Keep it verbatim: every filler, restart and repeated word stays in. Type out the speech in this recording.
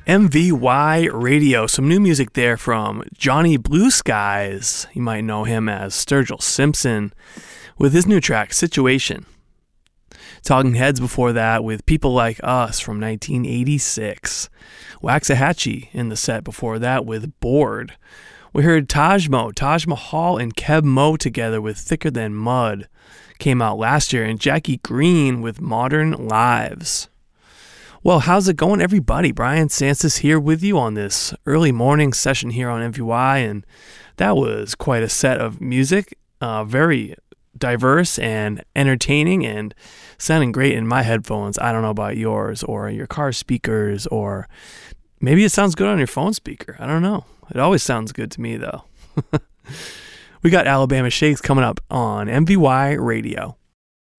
M V Y Radio. Some new music there from Johnny Blue Skies. You might know him as Sturgill Simpson with his new track, Situation. Talking Heads before that with People Like Us from nineteen eighty-six. Waxahachie in the set before that with Bored. We heard Tajmo, Taj Mahal and Keb Mo together with Thicker Than Mud. Came out last year. And Jackie Green with Modern Lives. Well, how's it going, everybody? Brian Sansis here with you on this early morning session here on M V Y. And that was quite a set of music. Uh, very diverse and entertaining and sounding great in my headphones. I don't know about yours or your car speakers, or maybe it sounds good on your phone speaker. I don't know. It always sounds good to me, though. We got Alabama Shakes coming up on M V Y Radio.